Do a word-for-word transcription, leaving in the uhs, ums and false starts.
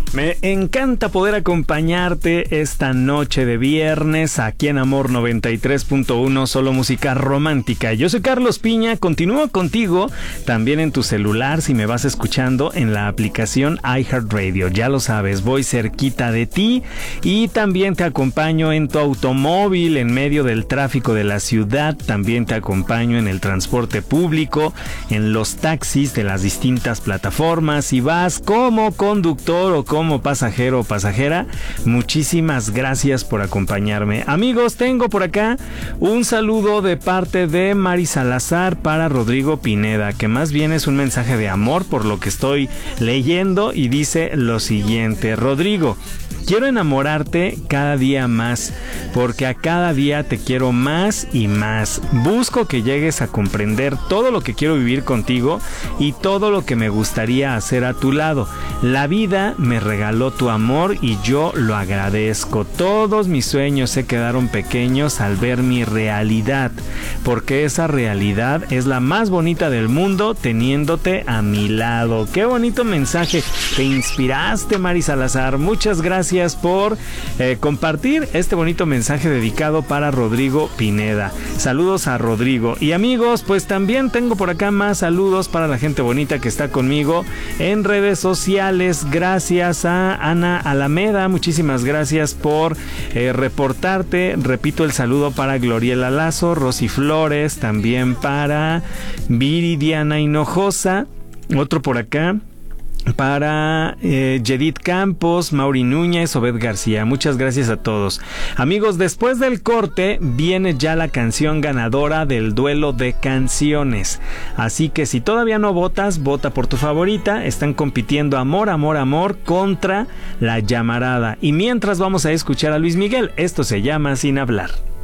Me encanta poder acompañarte esta noche de viernes aquí en Amor noventa y tres punto uno, solo música romántica. Yo soy Carlos Piña, continúo contigo también en tu celular si me vas escuchando en la aplicación iHeartRadio. Ya lo sabes, voy cerquita de ti y también te acompaño en tu automóvil en medio del tráfico de la ciudad. También te acompaño en el transporte público, en los taxis de las distintas plataformas. Si vas como conductor o como como pasajero o pasajera, muchísimas gracias por acompañarme. Amigos, tengo por acá un saludo de parte de Mari Salazar para Rodrigo Pineda, que más bien es un mensaje de amor por lo que estoy leyendo, y dice lo siguiente: Rodrigo, quiero enamorarte cada día más, porque a cada día te quiero más y más. Busco que llegues a comprender todo lo que quiero vivir contigo y todo lo que me gustaría hacer a tu lado. La vida me regaló tu amor y yo lo agradezco. Todos mis sueños se quedaron pequeños al ver mi realidad, porque esa realidad es la más bonita del mundo teniéndote a mi lado. Qué bonito mensaje. Te inspiraste, Mari Salazar. Muchas gracias por eh, compartir este bonito mensaje dedicado para Rodrigo Pineda. Saludos a Rodrigo. Y amigos, pues también tengo por acá más saludos para la gente bonita que está conmigo en redes sociales. Gracias a Ana Alameda, muchísimas gracias por eh, reportarte. Repito el saludo para Gloriela Lazo, Rosy Flores, también para Viridiana Hinojosa, otro por acá para eh, Yedith Campos, Mauri Núñez, Obed García. Muchas gracias a todos. Amigos, después del corte viene ya la canción ganadora del duelo de canciones, así que si todavía no votas, vota por tu favorita. Están compitiendo Amor, Amor, Amor contra La Llamarada, y mientras vamos a escuchar a Luis Miguel. Esto se llama Sin Hablar.